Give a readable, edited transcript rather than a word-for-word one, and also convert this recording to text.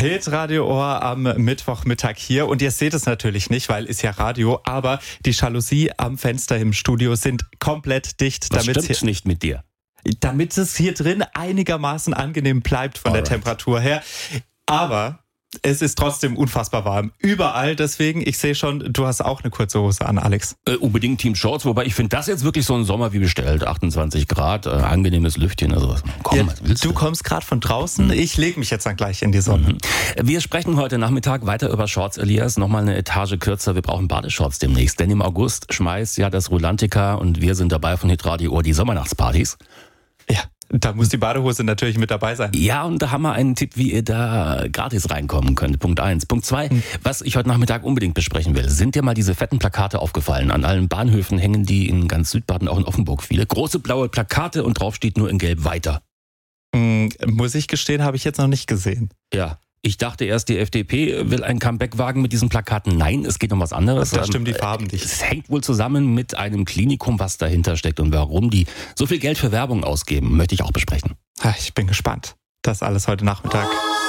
Hitradio Ohr am Mittwochmittag hier und ihr seht es natürlich nicht, weil ist ja Radio, aber die Jalousie am Fenster im Studio sind komplett dicht. Was stimmt's nicht mit dir? Damit es hier drin einigermaßen angenehm bleibt von der Temperatur her. Aber es ist trotzdem unfassbar warm. Überall, deswegen, ich sehe schon, du hast auch eine kurze Hose an, Alex. Unbedingt Team Shorts, wobei ich finde das jetzt wirklich so ein Sommer wie bestellt. 28 Grad, angenehmes Lüftchen. Also, komm, du kommst gerade von draußen, ich lege mich jetzt dann gleich in die Sonne. Wir sprechen heute Nachmittag weiter über Shorts, Elias. Nochmal eine Etage kürzer, wir brauchen Badeshorts demnächst. Denn im August schmeißt ja das Rulantica und wir sind dabei von Hitradio Ohr die Sommernachtspartys. Ja. Da muss die Badehose natürlich mit dabei sein. Ja, und da haben wir einen Tipp, wie ihr da gratis reinkommen könnt. Punkt 1. Punkt 2, was ich heute Nachmittag unbedingt besprechen will. Sind dir mal diese fetten Plakate aufgefallen? An allen Bahnhöfen hängen die in ganz Südbaden, auch in Offenburg viele. Große blaue Plakate und drauf steht nur in Gelb weiter. Muss ich gestehen, habe ich jetzt noch nicht gesehen. Ja. Ich dachte erst, die FDP will ein Comeback wagen mit diesen Plakaten. Nein, es geht um was anderes. Da stimmen die Farben nicht. Es hängt wohl zusammen mit einem Klinikum, was dahinter steckt. Und warum die so viel Geld für Werbung ausgeben, möchte ich auch besprechen. Ich bin gespannt. Das alles heute Nachmittag.